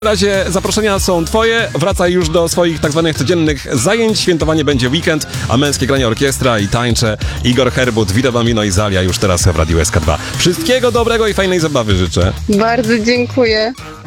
W razie zaproszenia są twoje, wracaj już do swoich tak zwanych codziennych zajęć, świętowanie będzie weekend, a męskie granie orkiestra i tańcze. Igor Herbut, Vida Bambino i Zalia już teraz w Radiu SK2. Wszystkiego dobrego i fajnej zabawy życzę. Bardzo dziękuję.